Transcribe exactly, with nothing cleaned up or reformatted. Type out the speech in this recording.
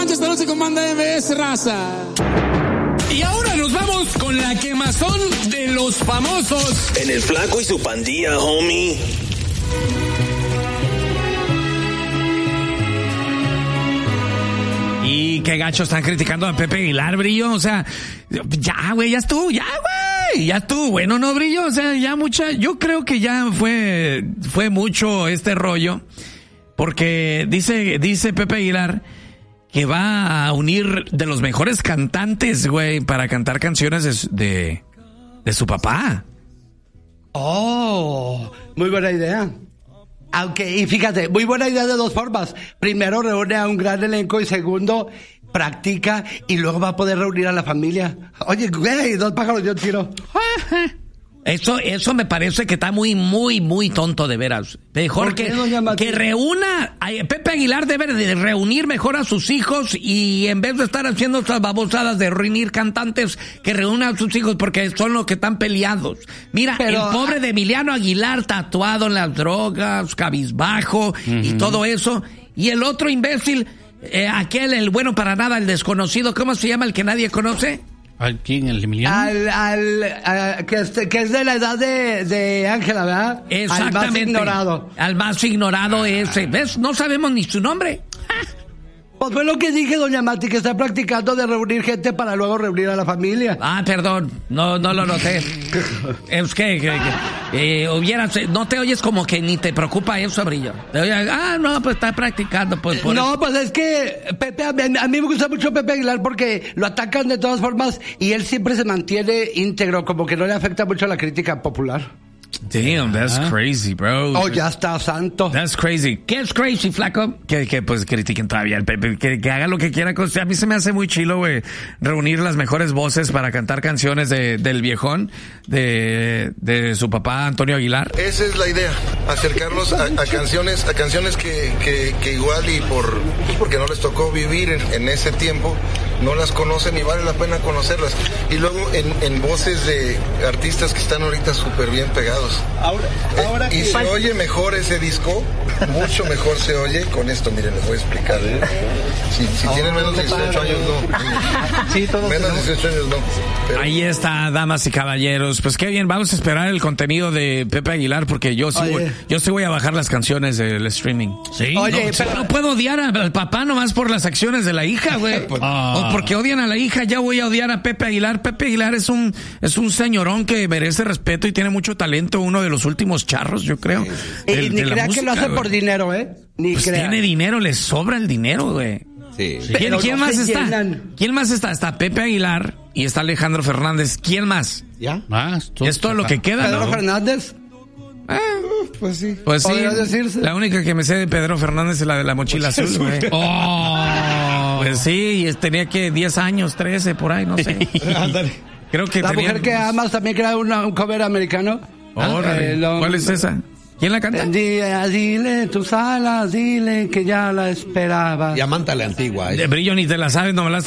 noche, esta noche con Banda M S, raza. Y ahora nos vamos con la quemazón de los famosos. En el Flaco y su pandilla, homie. Y qué gacho están criticando a Pepe Aguilar, Brillo. O sea, ya, güey, ya estuvo, ya, güey. Ya estuvo, bueno, no, Brillo. O sea, ya mucha, yo creo que ya fue, fue mucho este rollo. Porque dice, dice Pepe Aguilar que va a unir de los mejores cantantes, güey, para cantar canciones de, de, de su papá. Oh, muy buena idea. Aunque, y fíjate, muy buena idea de dos formas. Primero, reúne a un gran elenco y segundo, practica y luego va a poder reunir a la familia. Oye, güey, dos pájaros de un tiro. Eso, eso me parece que está muy, muy, muy tonto de veras. Mejor que, que reúna, Pepe Aguilar debe de reunir mejor a sus hijos y en vez de estar haciendo estas babosadas de reunir cantantes, que reúna a sus hijos porque son los que están peleados. Mira, Pero, el pobre de Emiliano Aguilar tatuado en las drogas, cabizbajo uh-huh. y todo eso. Y el otro imbécil, eh, aquel, el bueno para nada, el desconocido, ¿cómo se llama el que nadie conoce? ¿Al quién? ¿El Emiliano? Al, al, al que, es, que es de la edad de Ángela, ¿verdad? Exactamente. Al más ignorado. Al más ignorado ese. ¿Ves? No sabemos ni su nombre. Pues fue lo que dije, doña Mati, que está practicando de reunir gente para luego reunir a la familia. Ah, perdón, no no lo noté. Es que, que, que eh, hubieras, no te oyes como que ni te preocupa eso, Brillo. Te oyes, ah, no, pues está practicando. Pues, por no, eso. pues es que Pepe, a mí, a mí me gusta mucho Pepe Aguilar porque lo atacan de todas formas y él siempre se mantiene íntegro, como que no le afecta mucho la crítica popular. Damn, that's uh-huh. crazy, bro. Oh, ya está santo. That's crazy. ¿Qué es crazy, Flaco? Que, que pues critiquen todavía al Pepe, que, que haga lo que quiera. A mí se me hace muy chilo, güey, reunir las mejores voces para cantar canciones de, del viejón, de, de su papá Antonio Aguilar. Esa es la idea, acercarnos a, a canciones, a canciones que, que, que igual y por, pues porque no les tocó vivir en, en ese tiempo, no las conocen y vale la pena conocerlas. Y luego en, en voces de artistas que están ahorita súper bien pegados. Ahora, ahora eh, y que... se oye mejor ese disco, mucho mejor se oye con esto. Miren, les voy a explicar. Si, si oh, tienen menos de dieciocho años, no. Sí, todos menos de dieciocho años, no. Pero... Ahí está, damas y caballeros. Pues qué bien, vamos a esperar el contenido de Pepe Aguilar porque yo sí, voy, yo sí voy a bajar las canciones del streaming. Sí. Oye, no, pero no puedo odiar al papá nomás por las acciones de la hija, güey. Ah. O porque odian a la hija, ya voy a odiar a Pepe Aguilar. Pepe Aguilar es un, es un señorón que merece respeto y tiene mucho talento. Uno de los últimos charros, yo creo. Y, de, ni crean que lo hace güey. por dinero, ¿eh? Ni pues crean. Tiene dinero, le sobra el dinero, güey. Sí. ¿Quién, ¿quién no más está? Llenan. ¿Quién más está? Está Pepe Aguilar y está Alejandro Fernández. ¿Quién más? ¿Ya? Más. Es todo lo que queda, ¿Pedro ¿no? Fernández? Ah, pues sí. Pues sí. Decirse? La única que me sé de Pedro Fernández es la de la mochila azul, güey. Oh. Pues sí, y tenía que diez años, trece, por ahí, no sé. Creo que La tenía... mujer que amas también crea una, un cover americano. Órale. Eh, lo... ¿Cuál es esa? ¿Quién la canta? Dile, dile tus alas, dile que ya la esperaba. Llamanta la antigua. ¿eh? De Brillo ni te la sabes, no me la